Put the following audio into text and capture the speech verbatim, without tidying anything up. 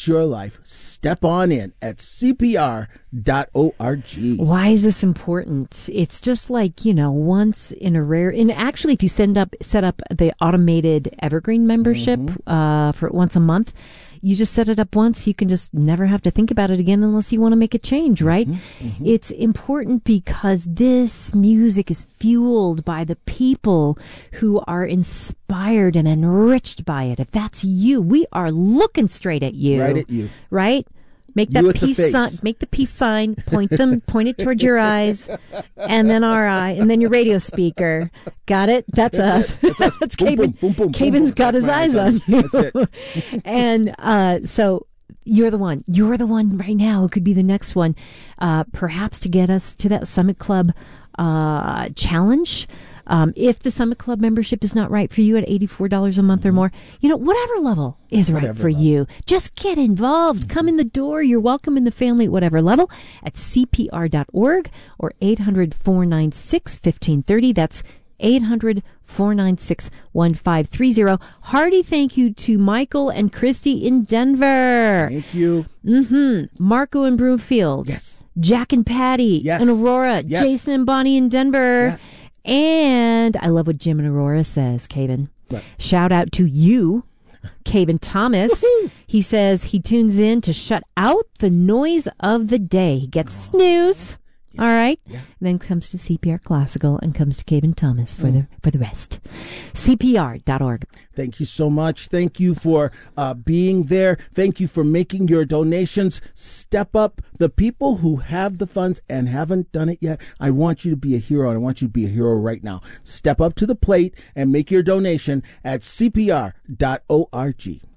impact your life, step on in at C P R dot org. Why is this important? It's just like, you know, once in a rare, and actually if you send up, set up the automated Evergreen membership mm-hmm. uh, for once a month, you just set it up once, you can just never have to think about it again unless you want to make a change, right? Mm-hmm, mm-hmm. It's important because this music is fueled by the people who are inspired and enriched by it. If that's you, we are looking straight at you. Right at you. Right? Make that You with the peace face. sign. Make the peace sign. Point them. Point it towards your eyes, and then our eye, and then your radio speaker. Got it? That's, That's us. it. That's us. That's Boom, Caven. boom, boom, boom, Caven's boom, got boom. his Right, eyes right. on you. That's it. And uh, so you're the one. You're the one right now who could be the next one, uh, perhaps to get us to that Summit Club uh, challenge. Um, if the Summit Club membership is not right for you at eighty-four dollars a month mm-hmm. or more, you know, whatever level is right whatever for level. you, just get involved. Mm-hmm. Come in the door. You're welcome in the family at whatever level at C P R dot org or eight hundred, four nine six, one five three zero. That's eight hundred, four nine six, one five three zero. Hearty thank you to Michael and Christy in Denver. Thank you. Mm-hmm. Marco in Broomfield. Yes. Jack and Patty Yes. in Aurora. Yes. Jason and Bonnie in Denver. Yes. And I love what Jim and Aurora says, Caven. What? Shout out to you, Caven Thomas. He says he tunes in to shut out the noise of the day. He gets oh. snooze. Yeah. All right. Yeah. Then comes to C P R Classical and comes to Caven Thomas for mm. the for the rest. C P R dot org. Thank you so much. Thank you for uh, being there. Thank you for making your donations. Step up. The people who have the funds and haven't done it yet, I want you to be a hero, and I want you to be a hero right now. Step up to the plate and make your donation at C P R dot org.